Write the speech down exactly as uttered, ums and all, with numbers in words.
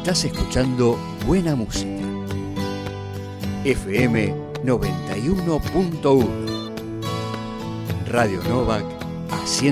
Estás escuchando buena música. F M noventa y uno punto uno. Radio Novak a cien